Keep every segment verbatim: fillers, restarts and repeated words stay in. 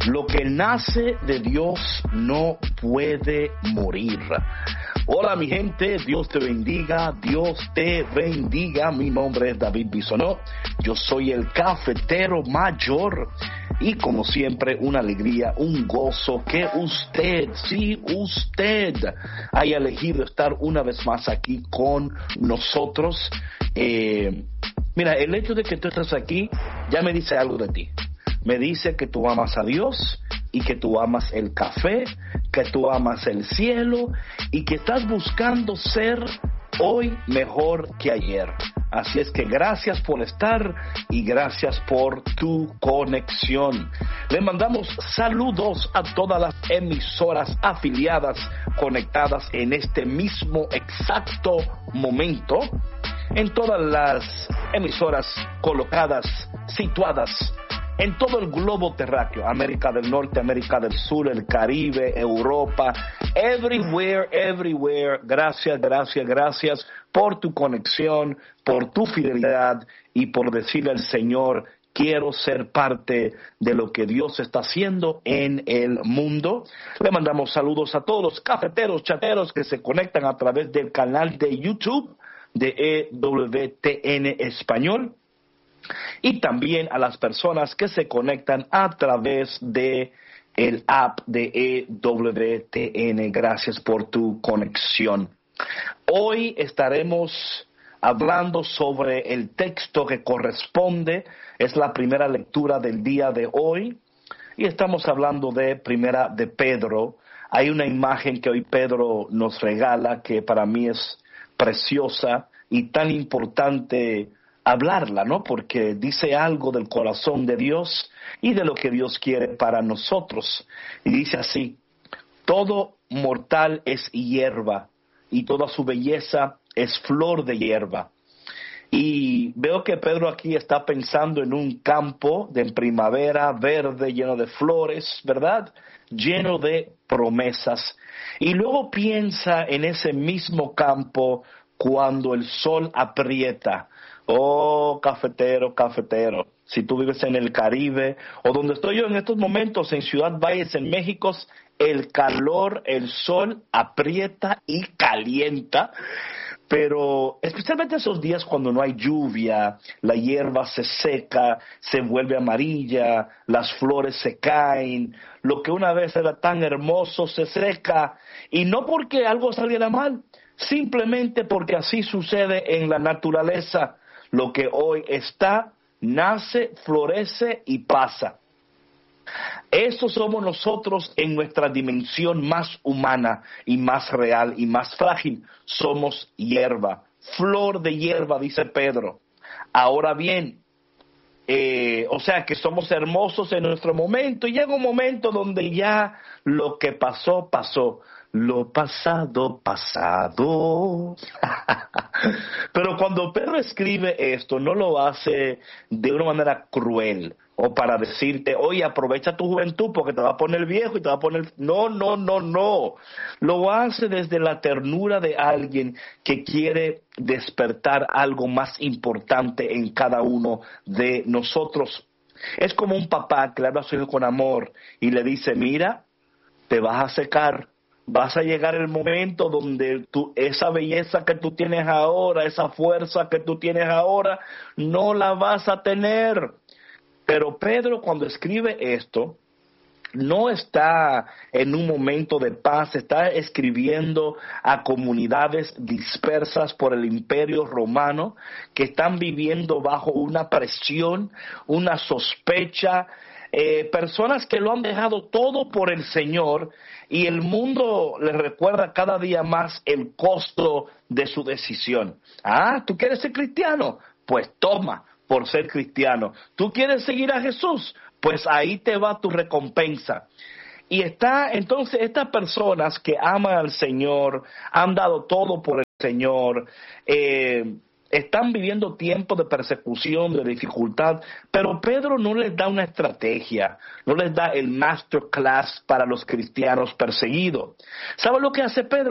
Lo que nace de Dios no puede morir. Hola mi gente, Dios te bendiga, Dios te bendiga. Mi nombre es David Bisonó, yo soy el cafetero mayor y como siempre una alegría, un gozo que usted, sí usted, haya elegido estar una vez más aquí con nosotros. Eh, mira, el hecho de que tú estés aquí ya me dice algo de ti. Me dice que tú amas a Dios y que tú amas el café, que tú amas el cielo y que estás buscando ser hoy mejor que ayer. Así es que gracias por estar y gracias por tu conexión. Le mandamos saludos a todas las emisoras afiliadas conectadas en este mismo exacto momento. En todas las emisoras colocadas, situadas en todo el globo terráqueo, América del Norte, América del Sur, el Caribe, Europa, everywhere, everywhere. Gracias, gracias, gracias por tu conexión, por tu fidelidad y por decirle al Señor, quiero ser parte de lo que Dios está haciendo en el mundo. Le mandamos saludos a todos los cafeteros, chateros que se conectan a través del canal de YouTube de E W T N Español. Y también a las personas que se conectan a través de el app de E W T N. Gracias por tu conexión. Hoy estaremos hablando sobre el texto que corresponde. Es la primera lectura del día de hoy. Y estamos hablando de Primera de Pedro. Hay una imagen que hoy Pedro nos regala que para mí es preciosa y tan importante hablarla, ¿no? Porque dice algo del corazón de Dios y de lo que Dios quiere para nosotros. Y dice así: todo mortal es hierba y toda su belleza es flor de hierba. Y veo que Pedro aquí está pensando en un campo de primavera, verde, lleno de flores, ¿verdad? Lleno de promesas. Y luego piensa en ese mismo campo cuando el sol aprieta. Oh, cafetero, cafetero, si tú vives en el Caribe o donde estoy yo en estos momentos en Ciudad Valles, en México, el calor, el sol aprieta y calienta, pero especialmente esos días cuando no hay lluvia, la hierba se seca, se vuelve amarilla, las flores se caen, lo que una vez era tan hermoso se seca, y no porque algo saliera mal, simplemente porque así sucede en la naturaleza. Lo que hoy está, nace, florece y pasa. Eso somos nosotros en nuestra dimensión más humana y más real y más frágil. Somos hierba, flor de hierba, dice Pedro. Ahora bien, eh, o sea que somos hermosos en nuestro momento y llega un momento donde ya lo que pasó, pasó. Lo pasado, pasado. Pero cuando Pedro escribe esto, no lo hace de una manera cruel o para decirte, oye, aprovecha tu juventud porque te va a poner viejo y te va a poner... No, no, no, no. Lo hace desde la ternura de alguien que quiere despertar algo más importante en cada uno de nosotros. Es como un papá que le habla a su hijo con amor y le dice, mira, te vas a secar. Vas a llegar el momento donde tú, esa belleza que tú tienes ahora, esa fuerza que tú tienes ahora, no la vas a tener. Pero Pedro, cuando escribe esto, no está en un momento de paz, está escribiendo a comunidades dispersas por el Imperio Romano que están viviendo bajo una presión, una sospecha, eh, personas que lo han dejado todo por el Señor. Y el mundo les recuerda cada día más el costo de su decisión. Ah, ¿tú quieres ser cristiano? Pues toma por ser cristiano. ¿Tú quieres seguir a Jesús? Pues ahí te va tu recompensa. Y está entonces estas personas que aman al Señor, han dado todo por el Señor, eh, están viviendo tiempos de persecución, de dificultad, pero Pedro no les da una estrategia, no les da el masterclass para los cristianos perseguidos. ¿Sabe lo que hace Pedro?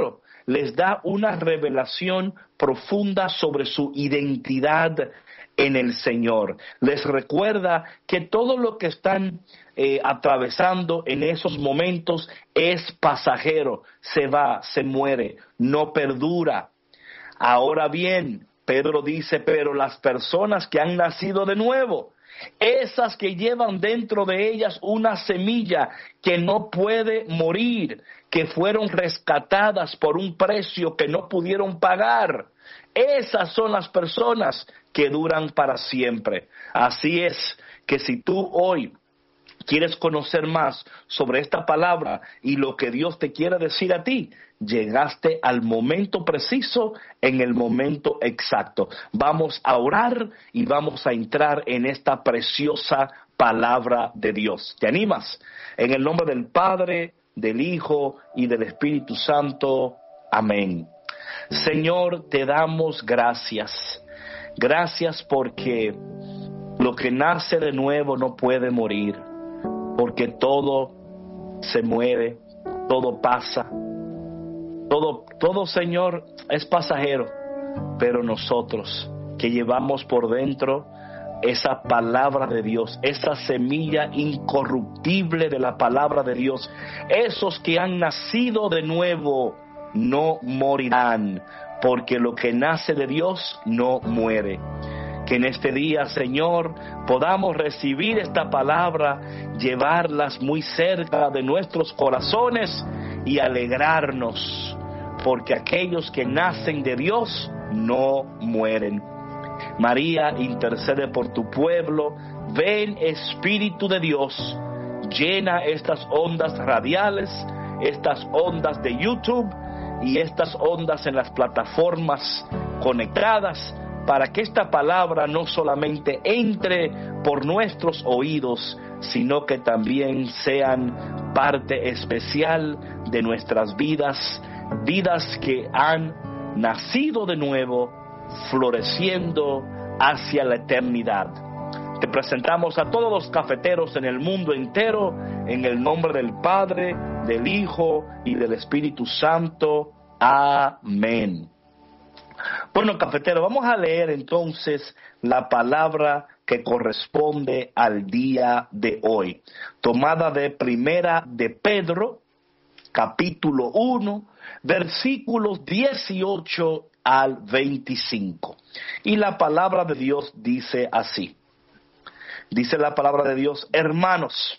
les da una revelación profunda sobre su identidad en el Señor. Les recuerda que todo lo que están eh, atravesando en esos momentos es pasajero, se va, se muere, no perdura. Ahora bien, Pedro dice, pero las personas que han nacido de nuevo, esas que llevan dentro de ellas una semilla que no puede morir, que fueron rescatadas por un precio que no pudieron pagar, esas son las personas que duran para siempre. Así es que si tú hoy quieres conocer más sobre esta palabra y lo que Dios te quiere decir a ti, llegaste al momento preciso, en el momento exacto. Vamos a orar y vamos a entrar en esta preciosa palabra de Dios. ¿Te animas? En el nombre del Padre, del Hijo y del Espíritu Santo. Amén. Señor, te damos gracias. Gracias porque lo que nace de nuevo no puede morir. Porque todo se muere, todo pasa, todo, todo, Señor, es pasajero. Pero nosotros que llevamos por dentro esa palabra de Dios, esa semilla incorruptible de la palabra de Dios, esos que han nacido de nuevo no morirán, porque lo que nace de Dios no muere. Que en este día, Señor, podamos recibir esta palabra, llevarlas muy cerca de nuestros corazones y alegrarnos, porque aquellos que nacen de Dios no mueren. María, intercede por tu pueblo. Ven, Espíritu de Dios, llena estas ondas radiales, estas ondas de YouTube y estas ondas en las plataformas conectadas, para que esta palabra no solamente entre por nuestros oídos, sino que también sean parte especial de nuestras vidas, vidas que han nacido de nuevo, floreciendo hacia la eternidad. Te presentamos a todos los cafeteros en el mundo entero, en el nombre del Padre, del Hijo y del Espíritu Santo. Amén. Bueno, cafetero, vamos a leer entonces la palabra que corresponde al día de hoy, tomada de Primera de Pedro, capítulo uno, versículos dieciocho al veinticinco. Y la palabra de Dios dice así. Dice la palabra de Dios: hermanos,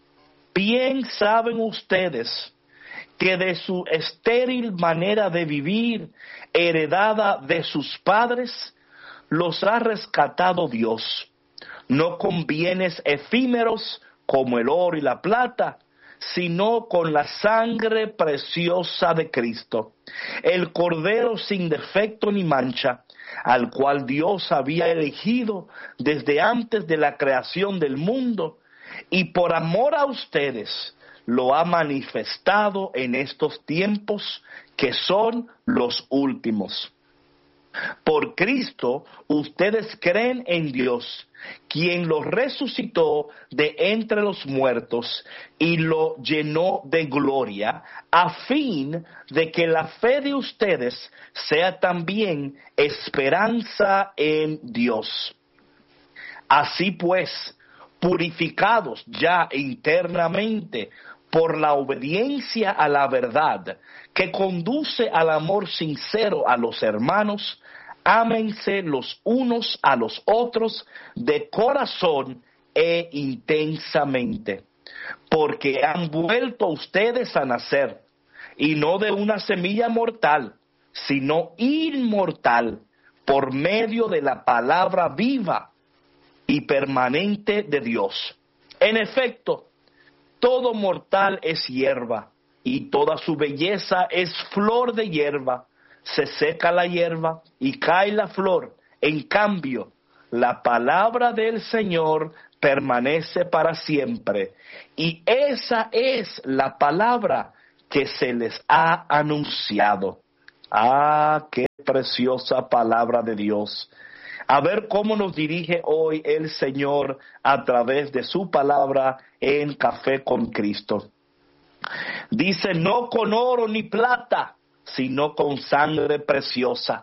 bien saben ustedes que de su estéril manera de vivir, heredada de sus padres, los ha rescatado Dios, no con bienes efímeros como el oro y la plata, sino con la sangre preciosa de Cristo, el Cordero sin defecto ni mancha, al cual Dios había elegido desde antes de la creación del mundo, y por amor a ustedes lo ha manifestado en estos tiempos que son los últimos. Por Cristo ustedes creen en Dios, quien lo resucitó de entre los muertos y lo llenó de gloria, a fin de que la fe de ustedes sea también esperanza en Dios. Así pues, purificados ya internamente por la obediencia a la verdad, que conduce al amor sincero a los hermanos, ámense los unos a los otros de corazón e intensamente, porque han vuelto ustedes a nacer, y no de una semilla mortal, sino inmortal, por medio de la palabra viva y permanente de Dios. En efecto, todo mortal es hierba, y toda su belleza es flor de hierba. Se seca la hierba y cae la flor. En cambio, la palabra del Señor permanece para siempre. Y esa es la palabra que se les ha anunciado. Ah, qué preciosa palabra de Dios. A ver cómo nos dirige hoy el Señor a través de su palabra en Café con Cristo. Dice: no con oro ni plata, sino con sangre preciosa.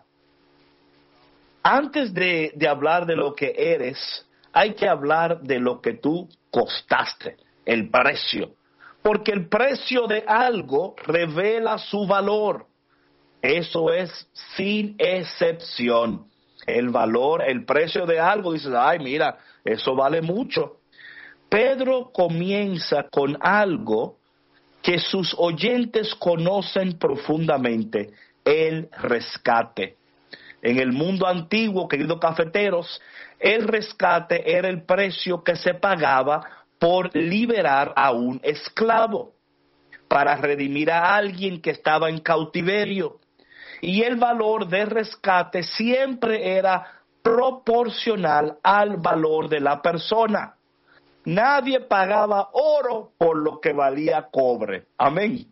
Antes de, de hablar de lo que eres, hay que hablar de lo que tú costaste, el precio. Porque el precio de algo revela su valor. Eso es sin excepción. El valor, el precio de algo, dices, ay, mira, eso vale mucho. Pedro comienza con algo que sus oyentes conocen profundamente, el rescate. En el mundo antiguo, queridos cafeteros, el rescate era el precio que se pagaba por liberar a un esclavo, para redimir a alguien que estaba en cautiverio. Y el valor de rescate siempre era proporcional al valor de la persona. Nadie pagaba oro por lo que valía cobre. Amén.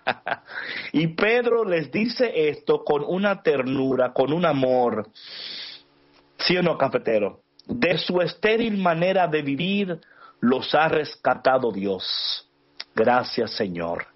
Y Pedro les dice esto con una ternura, con un amor. ¿Sí o no, cafetero? De su estéril manera de vivir, los ha rescatado Dios. Gracias, Señor.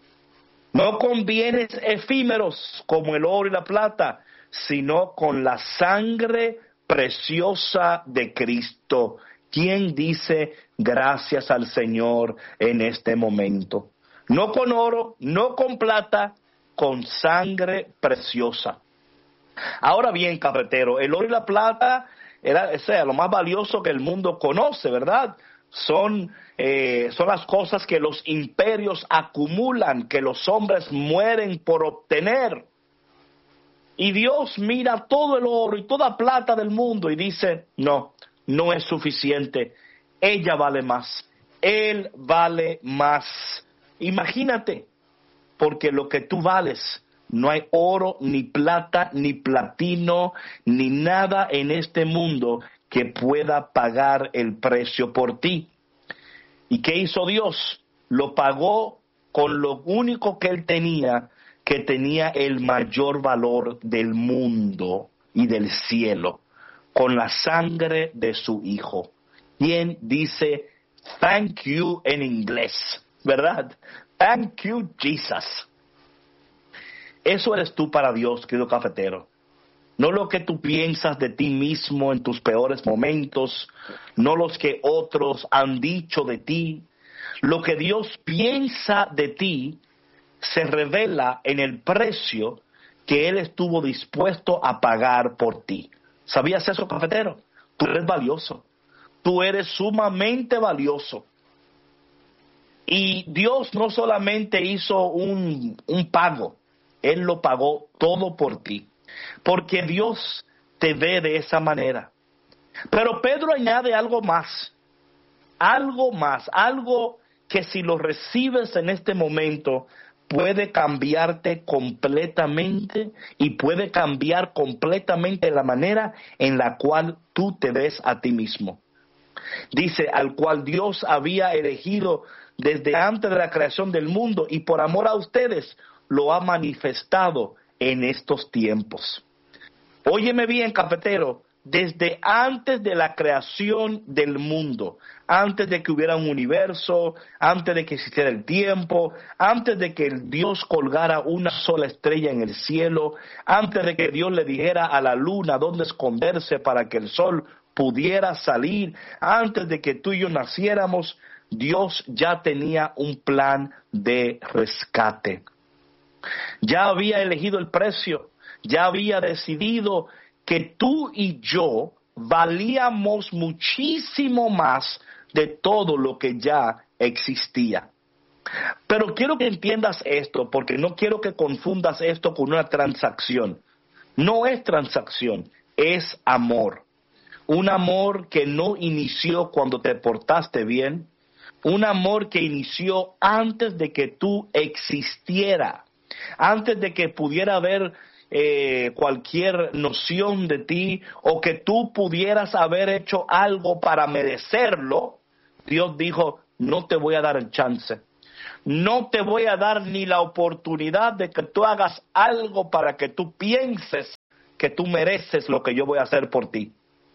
No con bienes efímeros como el oro y la plata, sino con la sangre preciosa de Cristo. ¿Quién dice gracias al Señor en este momento? No con oro, no con plata, con sangre preciosa. Ahora bien, cafetero, el oro y la plata era, o sea, lo más valioso que el mundo conoce, ¿verdad? Son, eh, son las cosas que los imperios acumulan, que los hombres mueren por obtener. Y Dios mira todo el oro y toda plata del mundo y dice, no, no es suficiente. Ella vale más. Él vale más. Imagínate, porque lo que tú vales, no hay oro, ni plata, ni platino, ni nada en este mundo que pueda pagar el precio por ti. ¿Y qué hizo Dios? Lo pagó con lo único que Él tenía, que tenía el mayor valor del mundo y del cielo, con la sangre de su Hijo. ¿Quién dice thank you en inglés? ¿Verdad? Thank you, Jesus. Eso eres tú para Dios, querido cafetero. No lo que tú piensas de ti mismo en tus peores momentos, no los que otros han dicho de ti. Lo que Dios piensa de ti se revela en el precio que Él estuvo dispuesto a pagar por ti. ¿Sabías eso, cafetero? Tú eres valioso. Tú eres sumamente valioso. Y Dios no solamente hizo un, un pago, Él lo pagó todo por ti. Porque Dios te ve de esa manera. Pero Pedro añade algo más, algo más, algo que si lo recibes en este momento puede cambiarte completamente y puede cambiar completamente la manera en la cual tú te ves a ti mismo. Dice, al cual Dios había elegido desde antes de la creación del mundo y por amor a ustedes lo ha manifestado en estos tiempos. Óyeme bien, cafetero, desde antes de la creación del mundo, antes de que hubiera un universo, antes de que existiera el tiempo, antes de que el Dios colgara una sola estrella en el cielo, antes de que Dios le dijera a la luna dónde esconderse para que el sol pudiera salir, antes de que tú y yo naciéramos, Dios ya tenía un plan de rescate. Ya había elegido el precio, ya había decidido que tú y yo valíamos muchísimo más de todo lo que ya existía. Pero quiero que entiendas esto, porque no quiero que confundas esto con una transacción. No es transacción, es amor. Un amor que no inició cuando te portaste bien, un amor que inició antes de que tú existieras. Antes de que pudiera haber eh, cualquier noción de ti o que tú pudieras haber hecho algo para merecerlo, Dios dijo, no te voy a dar el chance. No te voy a dar ni la oportunidad de que tú hagas algo para que tú pienses que tú mereces lo que yo voy a hacer por ti.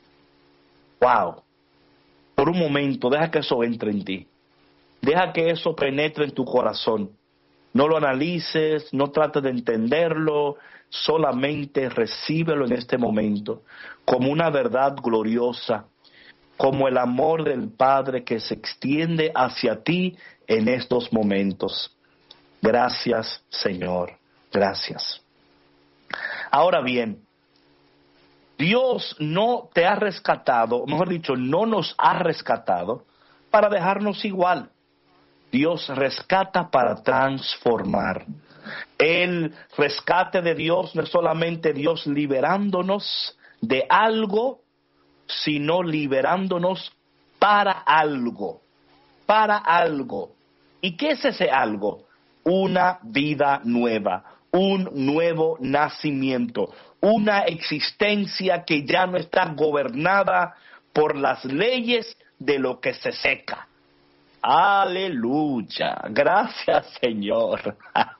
Wow. Por un momento, deja que eso entre en ti. Deja que eso penetre en tu corazón. No lo analices, no trates de entenderlo, solamente recíbelo en este momento como una verdad gloriosa, como el amor del Padre que se extiende hacia ti en estos momentos. Gracias, Señor, gracias. Ahora bien, Dios no te ha rescatado, mejor dicho, no nos ha rescatado para dejarnos igual. Dios rescata para transformar. El rescate de Dios no es solamente Dios liberándonos de algo, sino liberándonos para algo, para algo. ¿Y qué es ese algo? Una vida nueva, un nuevo nacimiento, una existencia que ya no está gobernada por las leyes de lo que se seca. Aleluya, gracias Señor.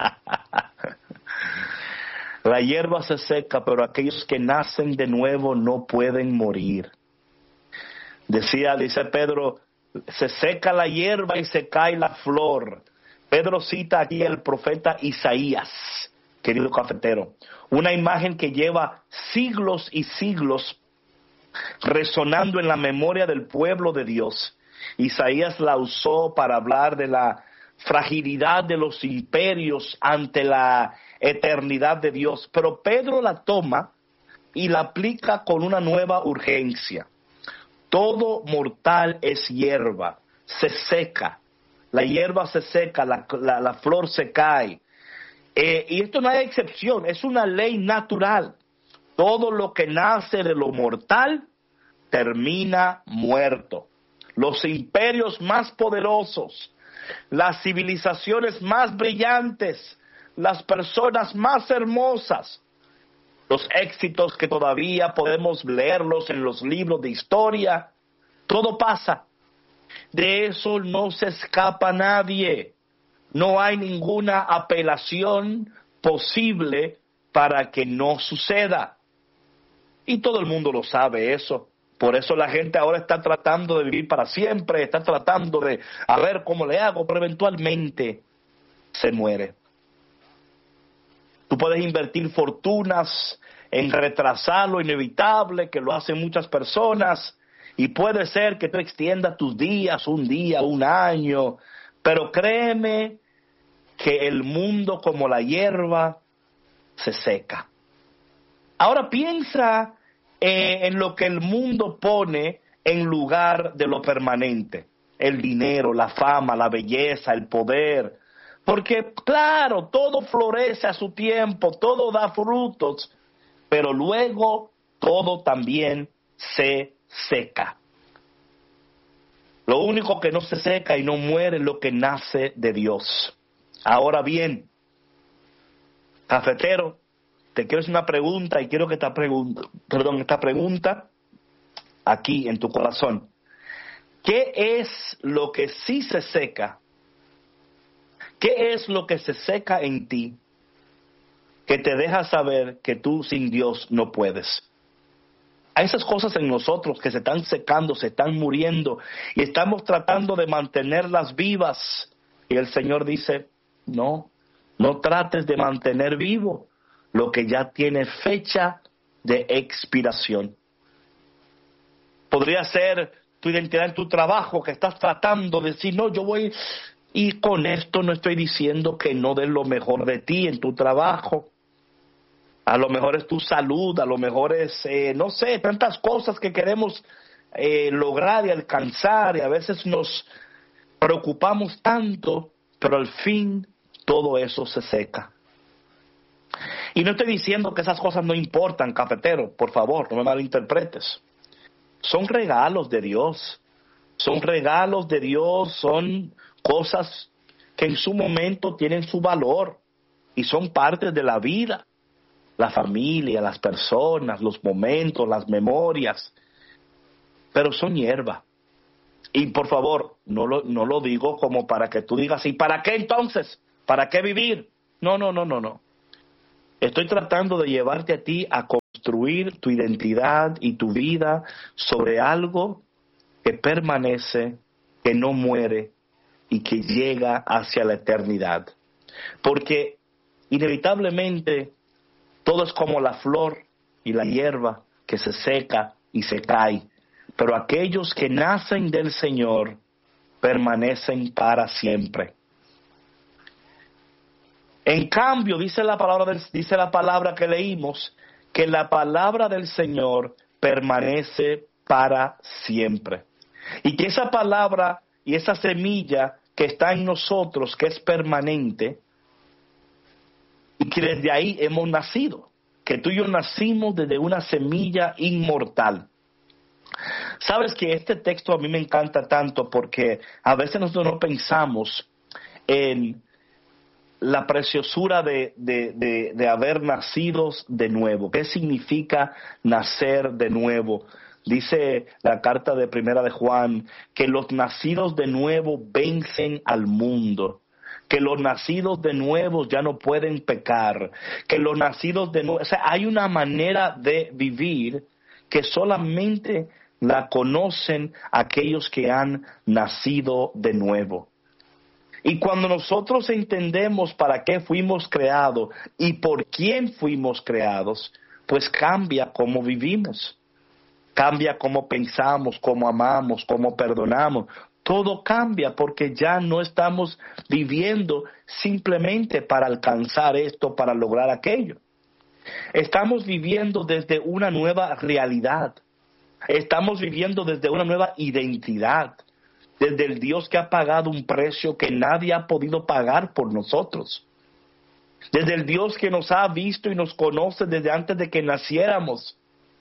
La hierba se seca, pero aquellos que nacen de nuevo no pueden morir. Decía, dice Pedro, se seca la hierba y se cae la flor. Pedro cita aquí al profeta Isaías, querido cafetero, una imagen que lleva siglos y siglos resonando en la memoria del pueblo de Dios. Isaías la usó para hablar de la fragilidad de los imperios ante la eternidad de Dios, pero Pedro la toma y la aplica con una nueva urgencia. Todo mortal es hierba, se seca, la hierba se seca, la, la, la flor se cae, eh, y esto no hay excepción, es una ley natural. Todo lo que nace de lo mortal termina muerto. Los imperios más poderosos, las civilizaciones más brillantes, las personas más hermosas, los éxitos que todavía podemos leerlos en los libros de historia, todo pasa. De eso no se escapa nadie. No hay ninguna apelación posible para que no suceda. Y todo el mundo lo sabe eso. Por eso la gente ahora está tratando de vivir para siempre, está tratando de a ver cómo le hago, pero eventualmente se muere. Tú puedes invertir fortunas en retrasar lo inevitable, que lo hacen muchas personas, y puede ser que tú extiendas tus días, un día, un año, pero créeme que el mundo como la hierba se seca. Ahora piensa eh, en lo que el mundo pone en lugar de lo permanente, el dinero, la fama, la belleza, el poder. Porque, claro, todo florece a su tiempo, todo da frutos, pero luego todo también se seca. Lo único que no se seca y no muere es lo que nace de Dios. Ahora bien, cafetero, te quiero hacer una pregunta y quiero que esta pregunta, perdón, esta pregunta aquí en tu corazón. ¿Qué es lo que sí se seca? ¿Qué es lo que se seca en ti que te deja saber que tú sin Dios no puedes? Hay esas cosas en nosotros que se están secando, se están muriendo y estamos tratando de mantenerlas vivas. Y el Señor dice, no, no trates de mantener vivo lo que ya tiene fecha de expiración. Podría ser tu identidad en tu trabajo, que estás tratando de decir, no, yo voy... Y con esto no estoy diciendo que no des lo mejor de ti en tu trabajo. A lo mejor es tu salud, a lo mejor es, eh, no sé, tantas cosas que queremos eh, lograr y alcanzar, y a veces nos preocupamos tanto, pero al fin todo eso se seca. Y no estoy diciendo que esas cosas no importan, cafetero, por favor, no me malinterpretes. Son regalos de Dios, son regalos de Dios, son cosas que en su momento tienen su valor y son partes de la vida. La familia, las personas, los momentos, las memorias, pero son hierba. Y por favor, no lo, no lo digo como para que tú digas, ¿y para qué entonces? ¿Para qué vivir? No, no, no, no, no. Estoy tratando de llevarte a ti a construir tu identidad y tu vida sobre algo que permanece, que no muere y que llega hacia la eternidad. Porque inevitablemente todo es como la flor y la hierba que se seca y se cae. Pero aquellos que nacen del Señor permanecen para siempre. En cambio, dice la palabra, del, dice la palabra que leímos, que la palabra del Señor permanece para siempre. Y que esa palabra y esa semilla que está en nosotros, que es permanente, y que desde ahí hemos nacido, que tú y yo nacimos desde una semilla inmortal. Sabes que este texto a mí me encanta tanto porque a veces nosotros no pensamos en la preciosura de, de, de, de haber nacido de nuevo. ¿Qué significa nacer de nuevo? Dice la carta de Primera de Juan que los nacidos de nuevo vencen al mundo. Que los nacidos de nuevo ya no pueden pecar, que los nacidos de nuevo, o sea, hay una manera de vivir que solamente la conocen aquellos que han nacido de nuevo. Y cuando nosotros entendemos para qué fuimos creados y por quién fuimos creados, pues cambia cómo vivimos, cambia cómo pensamos, cómo amamos, cómo perdonamos. Todo cambia porque ya no estamos viviendo simplemente para alcanzar esto, para lograr aquello. Estamos viviendo desde una nueva realidad. Estamos viviendo desde una nueva identidad. Desde el Dios que ha pagado un precio que nadie ha podido pagar por nosotros. Desde el Dios que nos ha visto y nos conoce desde antes de que naciéramos.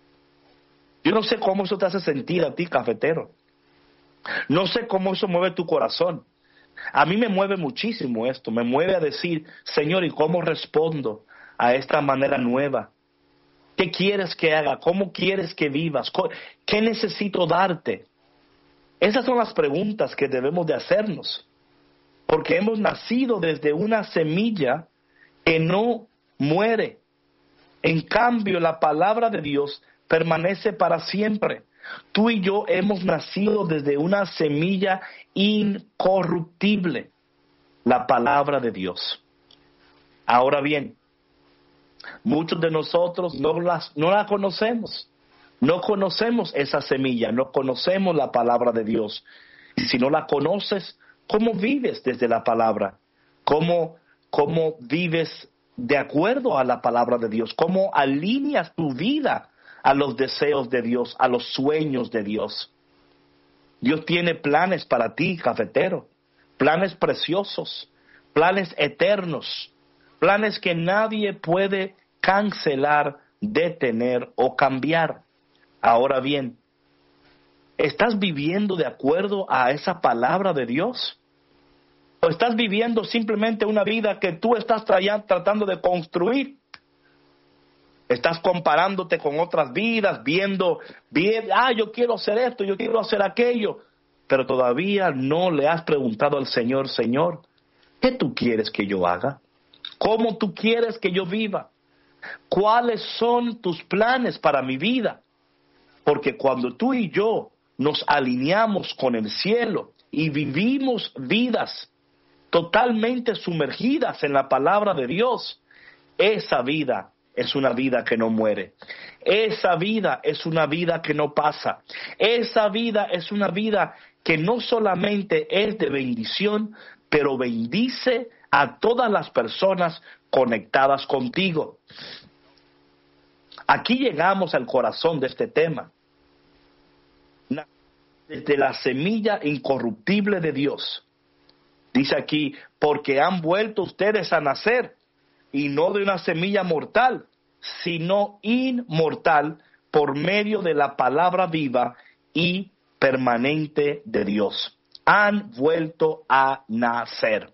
Yo no sé cómo eso te hace sentir a ti, cafetero. No sé cómo eso mueve tu corazón. A mí me mueve muchísimo esto. Me mueve a decir, Señor, ¿y cómo respondo a esta manera nueva? ¿Qué quieres que haga? ¿Cómo quieres que vivas? ¿Qué necesito darte? Esas son las preguntas que debemos de hacernos. Porque hemos nacido desde una semilla que no muere. En cambio, la palabra de Dios permanece para siempre. Tú y yo hemos nacido desde una semilla incorruptible, la palabra de Dios. Ahora bien, muchos de nosotros no, las, no la conocemos, no conocemos esa semilla, no conocemos la palabra de Dios. Y si no la conoces, ¿cómo vives desde la palabra? ¿Cómo, cómo vives de acuerdo a la palabra de Dios? ¿Cómo alineas tu vida a los deseos de Dios, a los sueños de Dios? Dios tiene planes para ti, cafetero, planes preciosos, planes eternos, planes que nadie puede cancelar, detener o cambiar. Ahora bien, ¿estás viviendo de acuerdo a esa palabra de Dios? ¿O estás viviendo simplemente una vida que tú estás tra- tratando de construir? Estás comparándote con otras vidas, viendo, bien, ah, yo quiero hacer esto, yo quiero hacer aquello, pero todavía no le has preguntado al Señor, Señor, ¿qué tú quieres que yo haga? ¿Cómo tú quieres que yo viva? ¿Cuáles son tus planes para mi vida? Porque cuando tú y yo nos alineamos con el cielo y vivimos vidas totalmente sumergidas en la palabra de Dios, esa vida es una vida que no muere. Esa vida es una vida que no pasa. Esa vida es una vida que no solamente es de bendición, pero bendice a todas las personas conectadas contigo. Aquí llegamos al corazón de este tema. Desde la semilla incorruptible de Dios. Dice aquí, porque han vuelto ustedes a nacer, y no de una semilla mortal, sino inmortal por medio de la palabra viva y permanente de Dios. Han vuelto a nacer.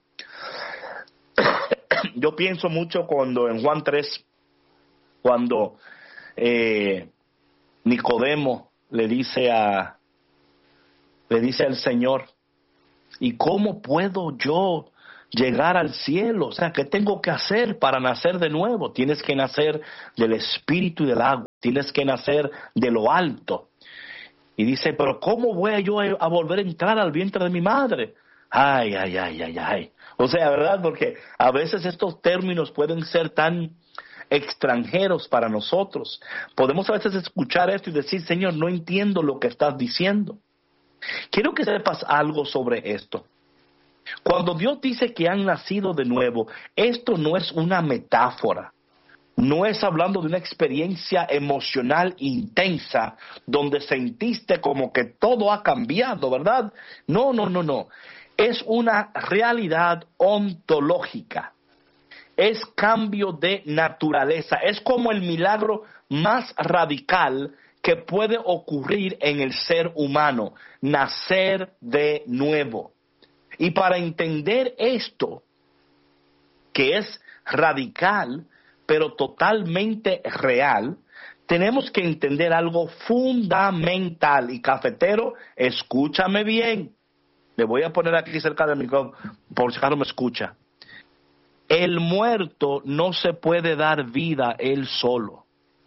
Yo pienso mucho cuando en Juan tres, cuando eh, Nicodemo le dice a, le dice al Señor, ¿y cómo puedo yo llegar al cielo? O sea, ¿qué tengo que hacer para nacer de nuevo? Tienes que nacer del espíritu y del agua. Tienes que nacer de lo alto. Y dice, pero ¿cómo voy yo a volver a entrar al vientre de mi madre? Ay, ay, ay, ay, ay. O sea, ¿verdad? Porque a veces estos términos pueden ser tan extranjeros para nosotros. Podemos a veces escuchar esto y decir, Señor, no entiendo lo que estás diciendo. Quiero que sepas algo sobre esto. Cuando Dios dice que han nacido de nuevo, esto no es una metáfora. No es hablando de una experiencia emocional intensa donde sentiste como que todo ha cambiado, ¿verdad? No, no, no, no. Es una realidad ontológica. Es cambio de naturaleza. Es como el milagro más radical que puede ocurrir en el ser humano, nacer de nuevo. Y para entender esto, que es radical, pero totalmente real, tenemos que entender algo fundamental. Y cafetero, escúchame bien. Le voy a poner aquí cerca del micrófono, por si acaso me escucha. El muerto no se puede dar vida él solo.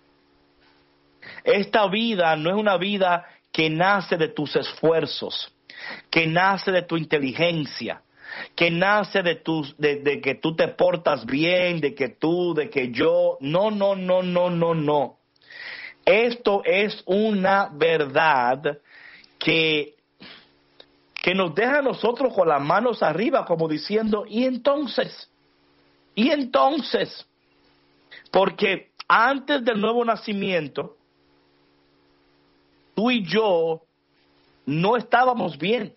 Esta vida no es una vida que nace de tus esfuerzos, que nace de tu inteligencia, que nace de, tus, de, de que tú te portas bien, de que tú, de que yo. No, no, no, no, no, no. Esto es una verdad que, que nos deja a nosotros con las manos arriba, como diciendo, ¿y entonces? ¿Y entonces? Porque antes del nuevo nacimiento, tú y yo no estábamos bien.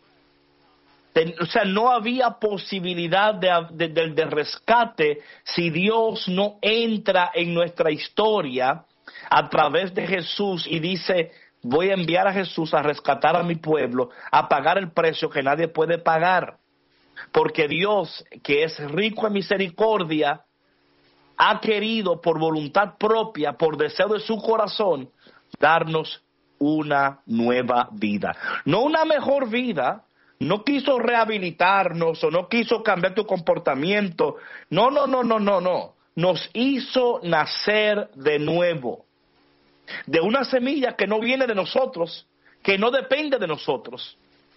O sea, no había posibilidad de, de, de, de rescate si Dios no entra en nuestra historia a través de Jesús y dice, voy a enviar a Jesús a rescatar a mi pueblo, a pagar el precio que nadie puede pagar. Porque Dios, que es rico en misericordia, ha querido por voluntad propia, por deseo de su corazón, darnos una nueva vida. No una mejor vida. No quiso rehabilitarnos o no quiso cambiar tu comportamiento. No, no, no, no, no, no. Nos hizo nacer de nuevo. De una semilla que no viene de nosotros, que no depende de nosotros.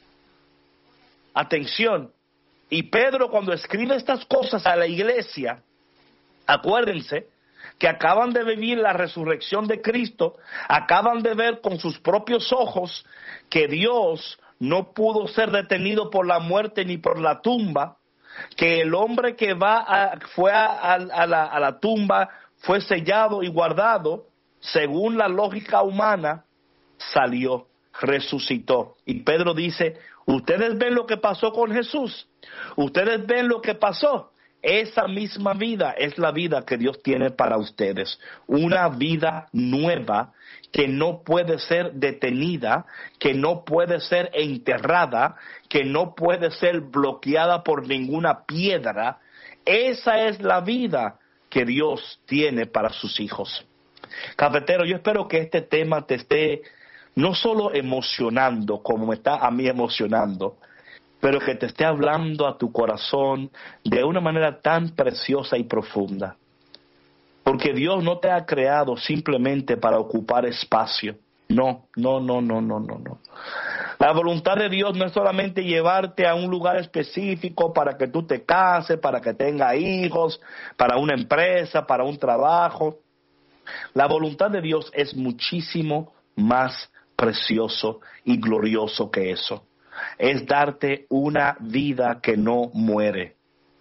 Atención. Y Pedro, cuando escribe estas cosas a la iglesia, acuérdense que acaban de vivir la resurrección de Cristo, acaban de ver con sus propios ojos que Dios no pudo ser detenido por la muerte ni por la tumba, que el hombre que va a, fue a, a, a, la, a la tumba fue sellado y guardado, según la lógica humana, salió, resucitó. Y Pedro dice, ustedes ven lo que pasó con Jesús, ustedes ven lo que pasó. Esa misma vida es la vida que Dios tiene para ustedes. Una vida nueva que no puede ser detenida, que no puede ser enterrada, que no puede ser bloqueada por ninguna piedra. Esa es la vida que Dios tiene para sus hijos. Cafetero, yo espero que este tema te esté no solo emocionando como me está a mí emocionando, pero que te esté hablando a tu corazón de una manera tan preciosa y profunda. Porque Dios no te ha creado simplemente para ocupar espacio. No, no, no, no, no, no, no. La voluntad de Dios no es solamente llevarte a un lugar específico para que tú te cases, para que tengas hijos, para una empresa, para un trabajo. La voluntad de Dios es muchísimo más precioso y glorioso que eso. Es darte una vida que no muere,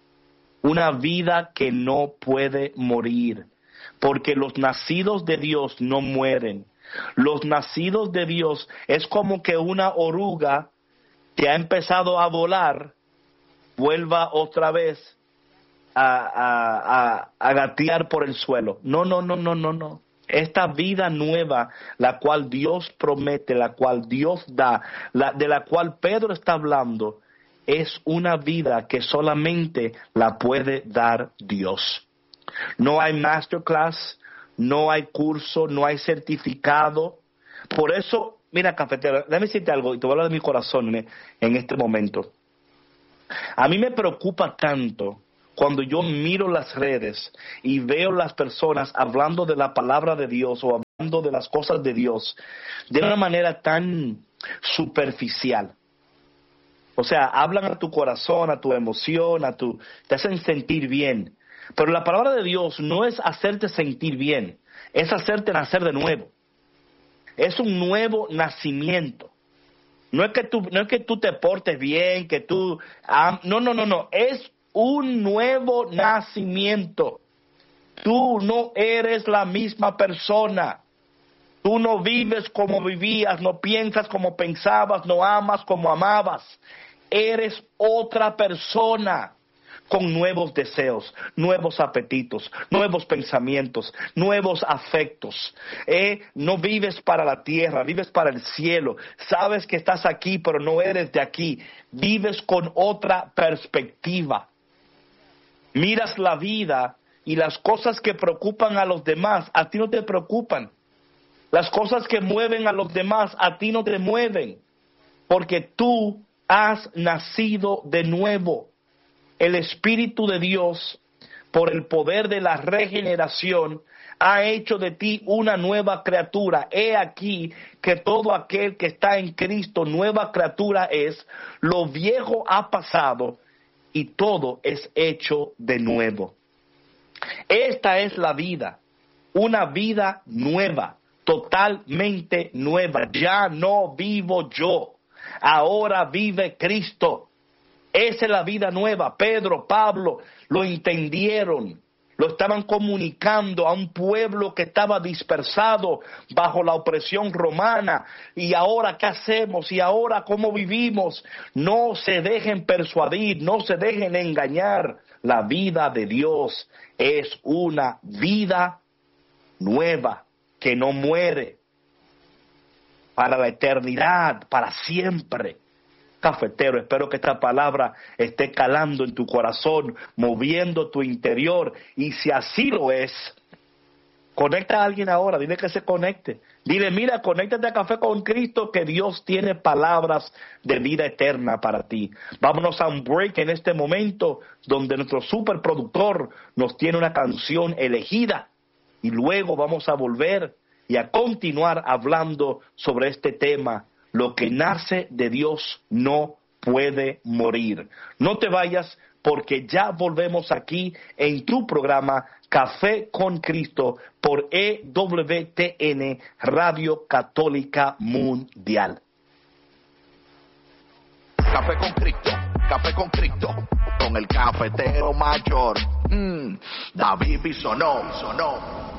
una vida que no puede morir, porque los nacidos de Dios no mueren. Los nacidos de Dios es como que una oruga que ha empezado a volar, vuelva otra vez a, a, a, a gatear por el suelo. No, no, no, no, no, no. Esta vida nueva, la cual Dios promete, la cual Dios da, la, de la cual Pedro está hablando, es una vida que solamente la puede dar Dios. No hay masterclass, no hay curso, no hay certificado. Por eso, mira, cafetero, déjame decirte algo y te voy a hablar de mi corazón en, en este momento. A mí me preocupa tanto cuando yo miro las redes y veo las personas hablando de la palabra de Dios o hablando de las cosas de Dios de una manera tan superficial. O sea, hablan a tu corazón, a tu emoción, a tu, te hacen sentir bien. Pero la palabra de Dios no es hacerte sentir bien, es hacerte nacer de nuevo. Es un nuevo nacimiento. No es que tú, no es que tú te portes bien, que tú, ah, no, no, no, no, es un nuevo nacimiento. Tú no eres la misma persona. Tú no vives como vivías, no piensas como pensabas, no amas como amabas. Eres otra persona con nuevos deseos, nuevos apetitos, nuevos pensamientos, nuevos afectos. Eh, no vives para la tierra, vives para el cielo. Sabes que estás aquí, pero no eres de aquí. Vives con otra perspectiva. Miras la vida y las cosas que preocupan a los demás, a ti no te preocupan. Las cosas que mueven a los demás, a ti no te mueven. Porque tú has nacido de nuevo. El Espíritu de Dios, por el poder de la regeneración, ha hecho de ti una nueva criatura. He aquí que todo aquel que está en Cristo, nueva criatura es. Lo viejo ha pasado y todo es hecho de nuevo. Esta es la vida, una vida nueva, totalmente nueva. Ya no vivo yo, ahora vive Cristo. Esa es la vida nueva. Pedro, Pablo lo entendieron, lo estaban comunicando a un pueblo que estaba dispersado bajo la opresión romana. ¿Y ahora qué hacemos? ¿Y ahora cómo vivimos? No se dejen persuadir, no se dejen engañar. La vida de Dios es una vida nueva que no muere, para la eternidad, para siempre. Cafetero, espero que esta palabra esté calando en tu corazón, moviendo tu interior, y si así lo es, conecta a alguien ahora, dile que se conecte. Dile, mira, conéctate a Café con Cristo, que Dios tiene palabras de vida eterna para ti. Vámonos a un break en este momento, donde nuestro superproductor nos tiene una canción elegida, y luego vamos a volver y a continuar hablando sobre este tema. Lo que nace de Dios no puede morir. No te vayas, porque ya volvemos aquí en tu programa Café con Cristo por E W T N Radio Católica Mundial. Café con Cristo, Café con Cristo, con el cafetero mayor, mm, David Bisonó, sonó.